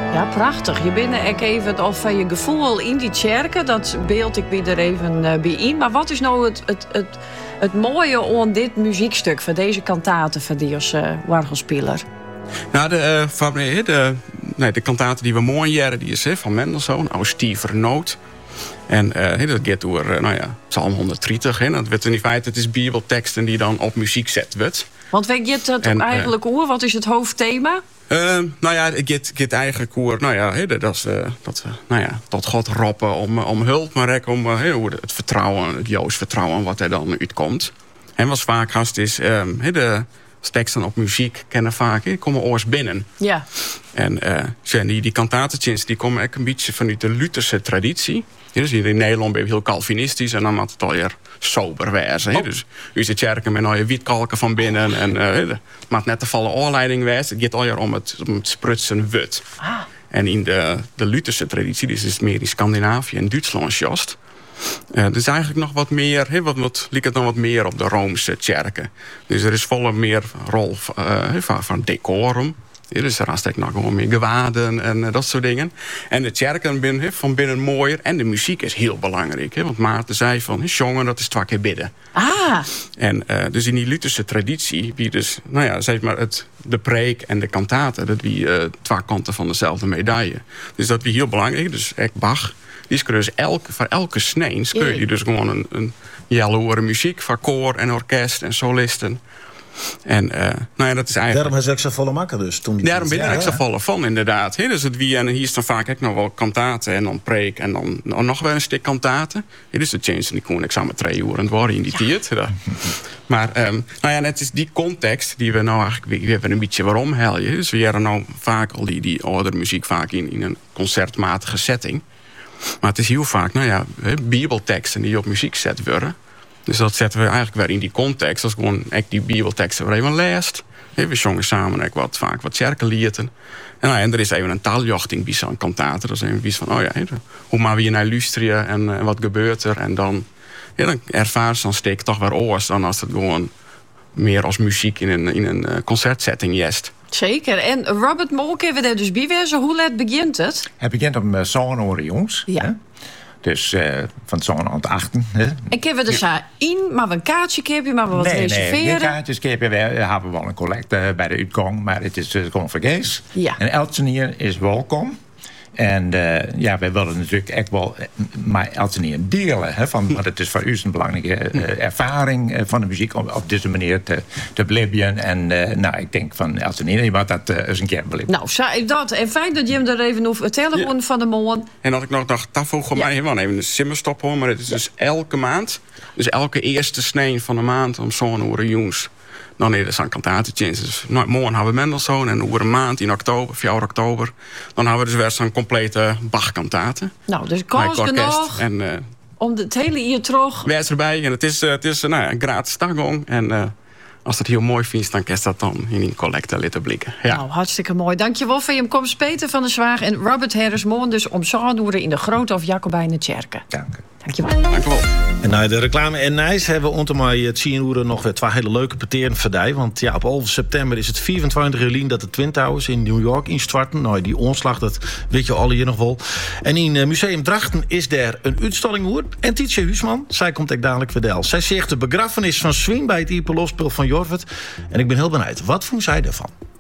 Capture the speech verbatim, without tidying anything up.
Ja, prachtig. Je bent ook even of van je gevoel in die kerken. Dat beeld ik weer er even uh, bij in. Maar wat is nou het, het, het, het mooie aan dit muziekstuk van deze kantaten van die als uh, orgelspeler? Nou, de, uh, van, de, nee, de kantaten die we mooi jaren, die is he, van Mendelssohn, oude Stiever Noot. En uh, dat gaat door, uh, nou ja, Psalm honderddertig. He, dat wordt in feite, het is bibelteksten die dan op muziek zet wordt. Want weet je het en, eigenlijk uh, oor? Wat is het hoofdthema? Uh, nou ja, ik get, get eigenlijk hoe, nou ja, he, dat is uh, dat we, nou ja, tot God roepen om, om hulp, maar ook om uh, he, het vertrouwen, het Joods vertrouwen wat er dan uitkomt. En wat vaak gast is, um, he, de teksten op muziek kennen vaak, he, komen oors binnen. Ja. En uh, die, die kantatetjes, die komen ook een beetje vanuit de Lutherse traditie. Ja, dus hier in Nederland ben je heel Calvinistisch en dan moet het alweer sober wezen. Oh. Dus u zit kerken met een wietkalken van binnen en uh, het maakt net de vallen oorleiding wezen. Het gaat alweer om het, om het sprutsen wut. Ah. En in de, de Lutherse traditie, dus is het meer in Scandinavië en Duitsland just. Uh, er is eigenlijk nog wat meer, he, wat, wat lijkt het nog wat meer op de Roomse kerken. Dus er is volle meer rol uh, van, van decorum. Ja, dus er aanstek nog gewoon meer gewaden en uh, dat soort dingen. En de kerken ben, he, van binnen mooier. En de muziek is heel belangrijk. He, want Maarten zei van, jongen, dat is twee keer bidden. Ah. En uh, dus in die Lutherse traditie, wie dus, nou ja, zeg maar, het, de preek en de kantaten, dat wie uh, twee kanten van dezelfde medaille. Dus dat wie heel belangrijk. Dus echt Bach, die kun je dus elke, voor elke snee kun je dus gewoon een, een jaloere muziek van koor en orkest en solisten. En uh, nou ja, dat is eigenlijk... Daarom is ik zo volle makker dus. Toen die Daarom ben ik ja, ja. zo volle van, inderdaad. He, dus het wie, en hier is dan vaak ook nog wel kantaten en dan preek en dan nou, nog wel een stuk kantaten. He, dus de change die kon ik samen drie uur aan het worden in die tijd. Ja. Maar um, nou ja, het is die context die we nou eigenlijk weer een beetje waarom helden. Dus we hebben nou vaak al die, die oude muziek vaak in, in een concertmatige setting. Maar het is heel vaak, nou ja, he, bibelteksten die op muziek gezet worden. Dus dat zetten we eigenlijk weer in die context. Dat is gewoon echt die bibelteksten waar even leest. We zongen samen ook wat, vaak wat kerkenlieden. En, nou, en er is even een taaljochting bij zo'n kantaten. Dat is even iets van, oh ja, hoe maar we hier naar luisteren en, en wat gebeurt er. En dan, ja, dan ervaar ze dan steek toch weer oors dan als het gewoon meer als muziek in een, in een concertsetting jest. Zeker. En Robert Molk hebben we daar dus bij wezen. Hoe laat begint het? Het begint om uh, zo'n oren jongens. Ja. Hè? Dus uh, van zo'n aan het achten. Hè? En kunnen we er ja. in, maar we een kaartje keer, maar we wat nee, reserveren? Nee, geen kaartjes keer. We hebben wel een collecte uh, bij de uitgang, maar het is uh, gewoon vergees. Ja. En Eltsenier is welkom. En uh, ja, wij willen natuurlijk echt wel maar Eltsenier delen. Hè, van, want het is voor u een belangrijke uh, ervaring uh, van de muziek om op deze manier te, te beleven. En uh, nou, ik denk van Eltsenier, je moet dat uh, eens een keer beleven. Nou, zei dat. En fijn dat je hem er even over vertellen ja. van de morgen. En dat ik nog dacht, tafel voor mij even een simmerstop hoor. Maar het is ja. dus elke maand, dus elke eerste snee van de maand om zo'n uur jongens. Dan is er een kantaatje. Dus nou, morgen hebben we Mendelssohn en over een maand in oktober, vier oktober. Dan hebben we dus weer zo'n complete Bach-kantaten. Nou, dus kans genoeg en, uh, om het hele hier terug. Wees erbij en het is, uh, het is uh, nou ja, een gratis dagong. En uh, als het heel mooi vindt, dan kan je dat dan in een collecte laten blikken. Ja. Nou, hartstikke mooi. Dankjewel voor je komst, Peter van der Zwaag en Robert Harris. Morgen dus om zo'n in de Grote of Jacobijnen Tjerken. Dank u. Dankjewel. Dankjewel. En na de reclame en Nijs hebben we onder het zien hoe er nog weer twee hele leuke parteren verdij. Want ja, op elf september is het vierentwintig juli dat de Twin Towers in New York instarten. Nou, die omslag, dat weet je alle hier nog wel. En in uh, Museum Drachten is er een uitstalling hoor. En Tietje Huisman, zij komt ook dadelijk verdel. Zij zegt de begrafenis van Swing bij het Ieperlospel van Jorvet. En ik ben heel benieuwd, wat vond zij ervan?